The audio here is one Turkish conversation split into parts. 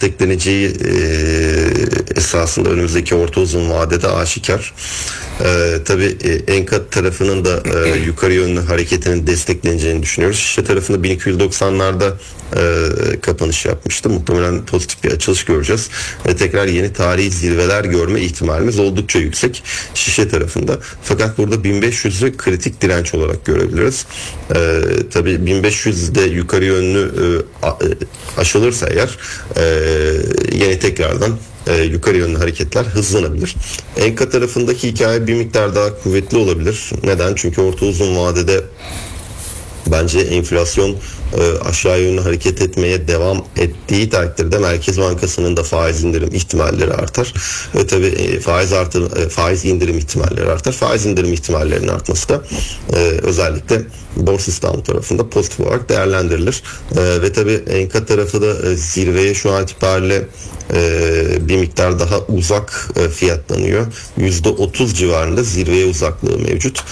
destekleneceği esasında önümüzdeki orta uzun vadede aşikar. Tabii Enka tarafının da yukarı yönlü hareketinin destekleneceğini düşünüyoruz. Şişe tarafında 1290'larda kapanış yapmıştı. Muhtemelen pozitif bir açılış göreceğiz. Tekrar yeni tarihi zirveler görme ihtimalimiz oldukça yüksek şişe tarafında. Fakat burada 1500'ü kritik direnç olarak görebiliriz. Tabii 1500'de yukarı yönlü aşılırsa eğer yine tekrardan yukarı yönlü hareketler hızlanabilir. Enka tarafındaki hikaye bir miktar daha kuvvetli olabilir. Neden? Çünkü orta uzun vadede bence enflasyon aşağı yönlü hareket etmeye devam ettiği takdirde Merkez Bankası'nın da faiz indirim ihtimalleri artar. Ve tabii faiz indirim ihtimalleri artar. Faiz indirim ihtimallerinin artması da özellikle Borsa İstanbul tarafında pozitif olarak değerlendirilir. Ve tabii Enka tarafı da zirveye şu an itibariyle bir miktar daha uzak fiyatlanıyor. %30 civarında zirveye uzaklığı mevcut.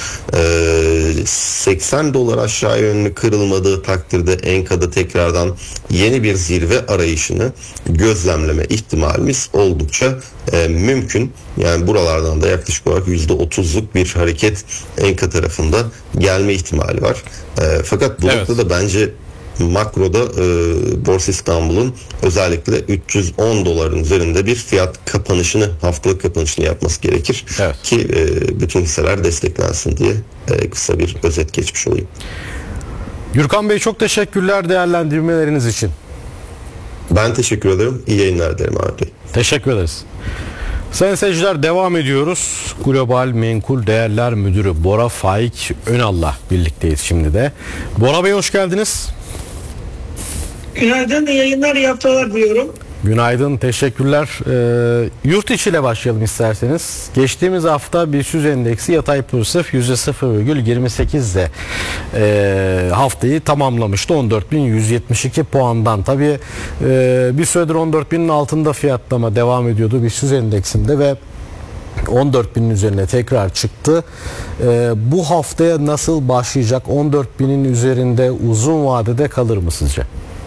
80 dolar aşağı yönlü kırılmadığı takdirde Enka'da tekrardan yeni bir zirve arayışını gözlemleme ihtimalimiz oldukça mümkün. Yani buralardan da yaklaşık olarak %30'luk bir hareket Enka tarafında gelme ihtimali var. Fakat bu noktada bence makroda Borsa İstanbul'un özellikle 310 doların üzerinde bir fiyat kapanışını, haftalık kapanışını yapması gerekir ki bütün hisseler desteklensin diye kısa bir özet geçmiş olayım. Gürkan Bey, çok teşekkürler değerlendirmeleriniz için. Ben teşekkür ederim. İyi yayınlar dilerim abi. Teşekkür ederiz. Sayın seyirciler, devam ediyoruz. Global Menkul Değerler Müdürü Bora Faik Önal'la birlikteyiz şimdi de. Bora Bey, hoş geldiniz. Günaydın, iyi yayınlar, iyi haftalar diliyorum. Günaydın, teşekkürler. Yurt içi ile başlayalım isterseniz. Geçtiğimiz hafta BIST endeksi yatay pozitif %0,28 ile haftayı tamamlamıştı. 14.172 puandan. Tabii bir süredir 14.000'in altında fiyatlama devam ediyordu BIST endeksinde ve 14.000'in üzerine tekrar çıktı. Bu haftaya nasıl başlayacak? 14.000'in üzerinde uzun vadede kalır mı sizce?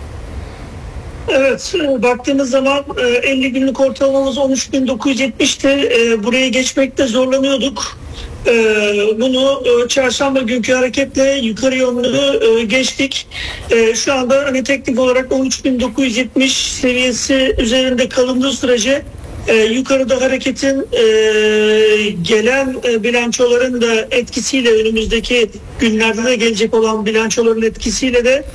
Evet, baktığımız zaman 50 günlük ortalamamız 13.970'ti. Buraya geçmekte zorlanıyorduk. Bunu çarşamba günkü hareketle yukarı yönlü geçtik. Şu anda hani teknik olarak 13.970 seviyesi üzerinde kalındığı sürece yukarıda hareketin gelen bilançoların da etkisiyle, önümüzdeki günlerde de gelecek olan bilançoların etkisiyle de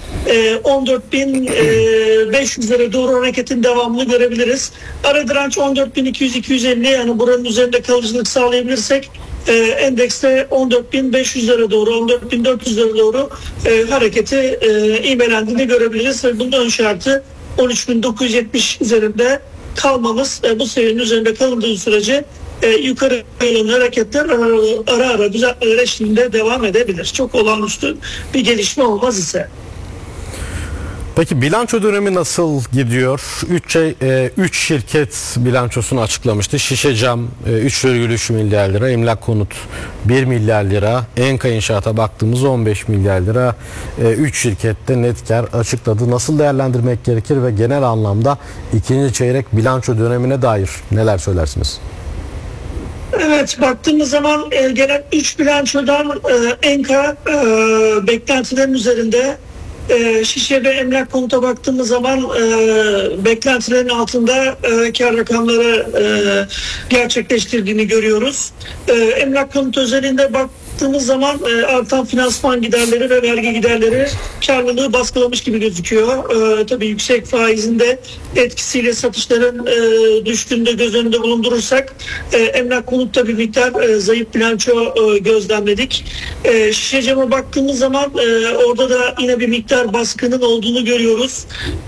14.500'lere doğru hareketin devamını görebiliriz. Ara direnç 14.200-250, yani buranın üzerinde kalıcılık sağlayabilirsek endekste 14.500'lere doğru, 14.400'lere doğru hareketi ivmelendiğini görebiliriz. Bunun ön şartı 13.970 üzerinde kalmamız. Bu seviyenin üzerinde kalındığı sürece yukarı yönlü hareketler ara ara düzeltmeler eşliğinde devam edebilir. Çok olağanüstü bir gelişme olmaz ise. Peki bilanço dönemi nasıl gidiyor? 3 şirket bilançosunu açıklamıştı. Şişecam 3,3 milyar lira, Emlak Konut 1 milyar lira, Enka İnşaat'a baktığımız 15 milyar lira. 3 şirkette net kar açıkladı. Nasıl değerlendirmek gerekir ve genel anlamda ikinci çeyrek bilanço dönemine dair neler söylersiniz? Evet, baktığımız zaman gelen 3 bilançodan Enka beklentilerin üzerinde. Şişe ve Emlak Konut'a baktığımız zaman beklentilerin altında kar rakamları gerçekleştirdiğini görüyoruz. Emlak Konut özelinde baktığımız zaman artan finansman giderleri ve vergi giderleri karlılığı baskılamış gibi gözüküyor. Tabii yüksek faizin de etkisiyle satışların düştüğünü de göz önünde bulundurursak Emlak Konut'ta bir miktar zayıf bilanço gözlemledik. Şişecam'a baktığımız zaman orada da yine bir miktar baskının olduğunu görüyoruz.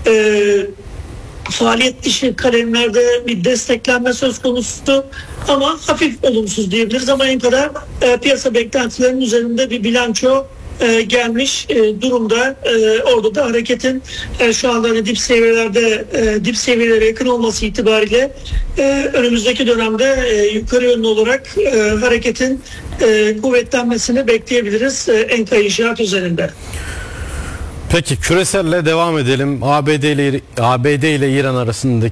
Faaliyet dışı kalemlerde bir desteklenme söz konusu ama hafif olumsuz diyebiliriz, ama en kadar piyasa beklentilerinin üzerinde bir bilanço gelmiş durumda. Orada da hareketin şu anda hani dip seviyelere yakın olması itibariyle önümüzdeki dönemde yukarı yönlü olarak hareketin kuvvetlenmesini bekleyebiliriz Enka İnşaat üzerinde. Peki küreselle devam edelim. ABD ile İran arasındaki